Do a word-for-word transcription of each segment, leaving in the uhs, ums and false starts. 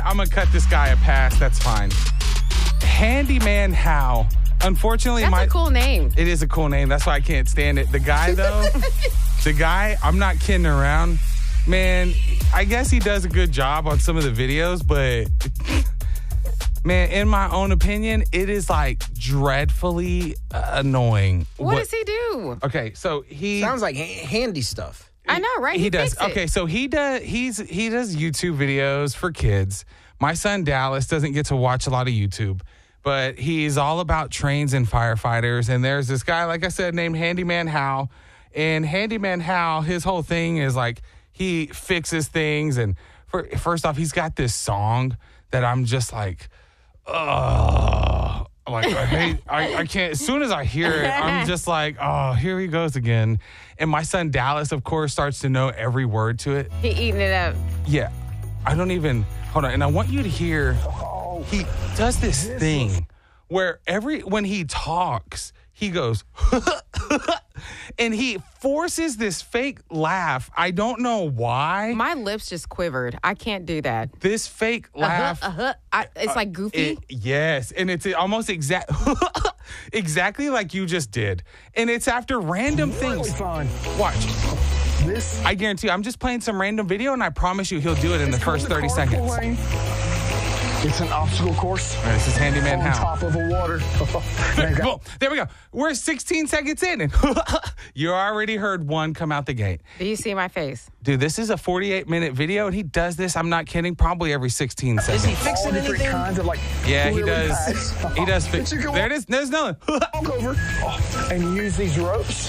what? I'm going to cut this guy a pass. That's fine. Handyman Hal. Unfortunately, That's my, a cool name. It is a cool name. That's why I can't stand it. The guy, though, the guy, I'm not kidding around. Man, I guess he does a good job on some of the videos, but man, in my own opinion, it is like dreadfully uh, annoying. What, what does he do? Okay, so he Sounds like ha- handy stuff. I know, right? He, does. fixed it. Okay, so he does. He's he does YouTube videos for kids. My son Dallas doesn't get to watch a lot of YouTube, but he's all about trains and firefighters. And there's this guy, like I said, named Handyman Hal. And Handyman Hal, his whole thing is like he fixes things. And for, first off, he's got this song that I'm just like, ugh. Like, I hate, I, I can't, as soon as I hear it, I'm just like, oh, here he goes again. And my son Dallas, of course, starts to know every word to it. He eating it up. Yeah. I don't even, hold on. And I want you to hear, he does this thing where every, when he talks, he goes, and he forces this fake laugh. I don't know why. My lips just quivered. I can't do that. This fake laugh. Uh-huh, uh-huh. I, it's like goofy. It, yes, and it's almost exact, exactly like you just did, and it's after random Really things. fun. Watch, This I guarantee you, I'm just playing some random video, and I promise you, he'll do it in the is first called thirty the seconds. carpool All lane. It's an obstacle course right, this is Handyman on Hal. top of a water. They've got- Boom, there we go. We're sixteen seconds in, and you already heard one come out the gate. Do you see my face? Dude, this is a forty-eight minute video, and he does this. I'm not kidding. Probably every sixteen seconds. Is he all fixing different anything? kinds of like Yeah, he lily does. pads. He does fix. But you can There it is. There's nothing. walk over and use these ropes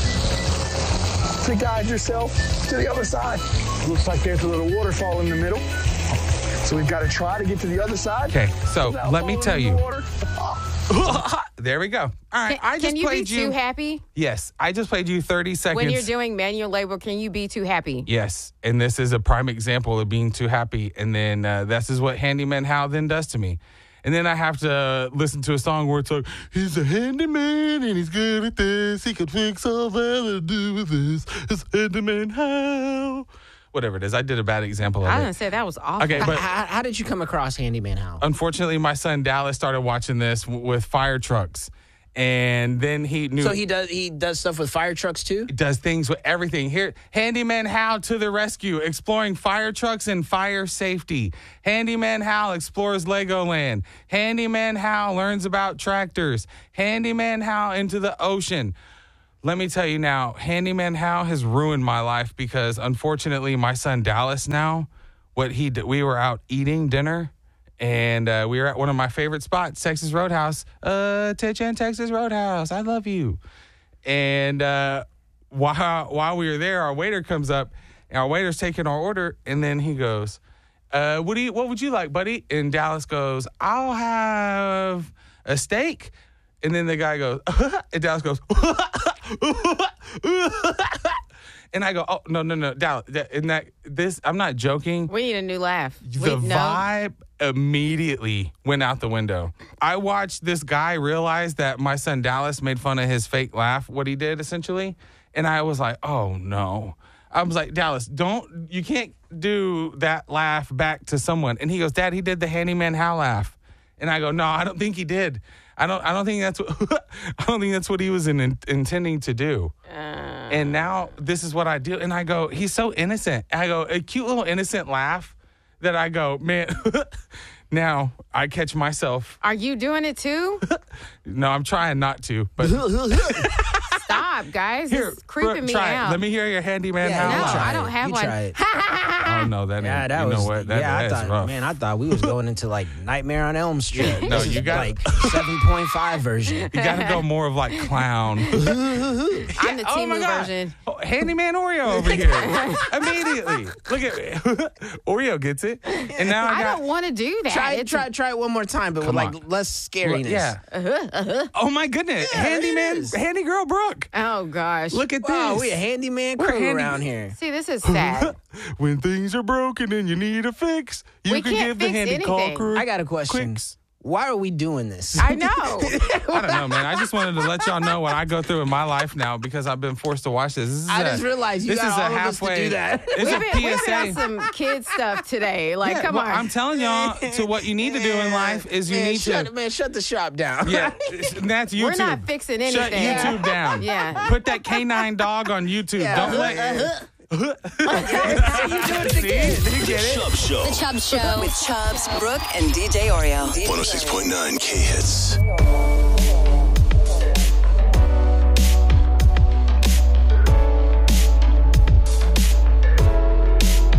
to guide yourself to the other side. Looks like there's a little waterfall in the middle. So we've got to try to get to the other side. Okay, so without let me falling tell in the you. water. There we go. All right, Can, I just can you be played too happy? Yes, I just played you thirty seconds. When you're doing manual labor, can you be too happy? Yes, and this is a prime example of being too happy. And then uh, this is what Handyman Hal then does to me. And then I have to listen to a song where it's like, he's a handyman and he's good at this. He can fix all that to do with this. It's Handyman Hal. Whatever it is. I did a bad example of I it. didn't say that was awful. Okay, but How, how did you come across Handyman Hal? unfortunately, my son Dallas started watching this w- with fire trucks. And then he knew. So he does he does stuff with fire trucks too? does things with everything. Here, Handyman Hal to the rescue, exploring fire trucks and fire safety. Handyman Hal explores Legoland. Handyman Hal learns about tractors. Handyman Hal into the ocean. Let me tell you now, Handyman Hal has ruined my life because unfortunately my son Dallas now, what he did, we were out eating dinner. And uh, we were at one of my favorite spots, Texas Roadhouse. Uh, attention, Texas Roadhouse. I love you. And uh, while while we were there, our waiter comes up, and our waiter's taking our order, and then he goes, uh, "What do you? What would you like, buddy?" And Dallas goes, "I'll have a steak." And then the guy goes, and Dallas goes, and I go, "Oh no, no, no, Dallas!" That, and that this, I'm not joking. we need a new laugh. The we, no. vibe immediately went out the window. I watched this guy realize that my son Dallas made fun of his fake laugh, what he did essentially. And I was like, oh no. I was like, Dallas, don't, you can't do that laugh back to someone. And he goes, Dad, he did the Handyman Hal laugh. And I go, no, I don't think he did. I don't, I don't think that's what, I don't think that's what he was in, in, intending to do. Uh, And now this is what I do. And I go, he's so innocent. I go, a cute little innocent laugh that I go, man, now I catch myself. are you doing it too? No, I'm trying not to, but Stop, guys. here, it's creeping me try out. it. Let me hear your Handyman Yeah, Hal you no, laugh. try I it. don't have You one. try it. Oh no, that Yeah, ain't, that you was. know what? That, yeah, I that's thought, rough. man, I thought we was going into like Nightmare on Elm Street. no, This is you got- like seven point five version. You got to go more of like clown. I'm the Oh Timu my God. version. Oh, Handyman Oreo over here. Immediately. Look at me. Oreo gets it. And now I I got. don't want to do that. Try It's- try try it one more time, but with Come like on. less scariness. Yeah. Oh my goodness. Yeah, Handyman, it is. Handy Girl Brooke. Oh gosh. Look at Wow, this. we a handyman We're crew handy- around here. See, this is sad. When things are broken and you need a fix, you We can can't give the fix handy call anything. crew. I got a question. Quicks. Why are we doing this? I know. I don't know, man. I just wanted to let y'all know what I go through in my life now because I've been forced to watch this. this is I a, just realized you this got is a all of us to halfway, do that. It's We've a been, P we've S A. got some kid stuff today. Like, Yeah, come well, on. I'm telling y'all to what you need to do in life is you man, need shut, to. Man, shut the shop down. Yeah, and that's YouTube. We're not fixing anything. Shut YouTube down. Yeah. Put that canine dog on YouTube. Yeah. Don't let. You doing it again. See? You get it? Chubb Show. The Chubb Show with Chubbs, Brooke, and D J Oreo. one oh six point nine K Hits.